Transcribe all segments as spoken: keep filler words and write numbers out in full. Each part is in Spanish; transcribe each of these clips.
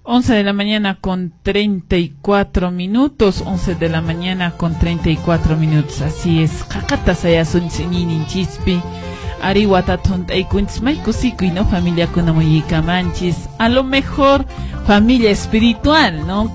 once de la mañana con treinta y cuatro minutos, once de la mañana con treinta y cuatro minutos, así es. Kakata sayasun sininin chispi, ariwata tontai kuntis maikusiku y no familia kunamoyika manchis, a lo mejor familia espiritual, ¿no?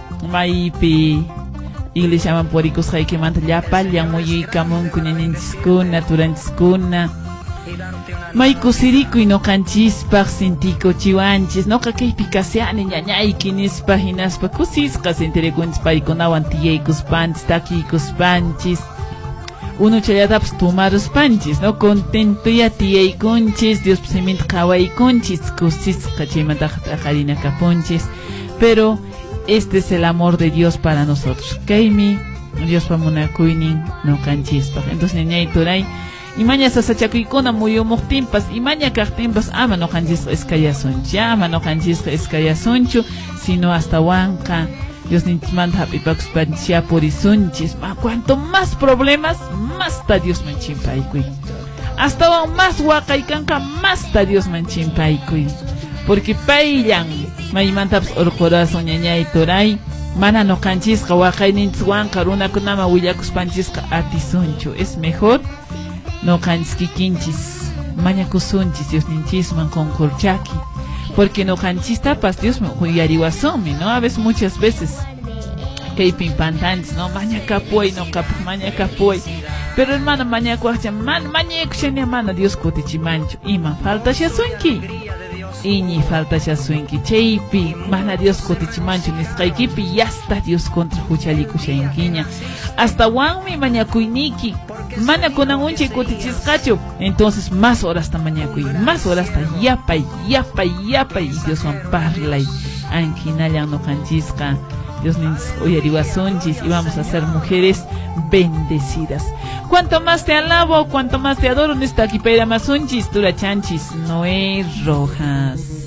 Maipi, iglesia llaman poricos jaike mantalla palya moyika mon kunanintiskuna, turantiskuna. Maikusiriku y no canchispa, sintiko chiwanchis, no kakeipi kaseane ñañaiki nispa, hinaspa kusisqa sintirekunchis paikunawan tiyaykuspanchis, takiykuspanchis. Uno chayatapas tumaruspanchis, no contento ya tiyaykunchis, Dios simint qhawaykunchis, kusisqa chaymantaq taqarina kapunchis. Pero este es el amor de Dios para nosotros. Kaymi Dios pamunakuynin no canchispa. Entonces ñañay turay imaña sasachakuykuna muyumuqtinpas imaña kaqtinpas ama no qanchis escayasunchu, ama no qanchis escayasunchu, sino hasta wanqa Dios ninchimanta hapipakuspanchis yapurisunchis. Cuanto más problemas, más ta Dios manchimpaykuy. Hasta wan más waqaykanqa, más ta Dios manchimpaykuy. Porque payllan maymantapas urqurasun ñañay turay, mana no qanchisqa waqayninchis wanqa runakunama willakuspanchisqa atisunchu. Es mejor no canskikinchis, mañakusunchis Dios ninchisman con colchaki, porque no canchistapas Dios me huyariwasumi, ¿no? A veces, muchas veces, que pimpantantes, ¿no? Mañacapuey, no cap, mañacapuey. Pero hermano, mañacuacha, man, mañacuchania, mano, Dios cotichimancho, ima, falta ya suenki. Iñi falta ya suenki, cheipi, mana Dios cotichimancho, nisqaykipi, ya está Dios contra huchaliku shainkiña. Hasta wanmi mañakuiniki, mana kunan unchi kutichisqachu, entonces más horas ta mañakuy, más horas ta yapay, yapay, yapay, y Dios van parlay, anquinallan no canchisqa, Dios nos oyariwasunchis, y vamos a ser mujeres bendecidas. Cuanto más te alabo, cuanto más te adoro, nesta aquí peira masunchis, turachanchis, Noé Rojas.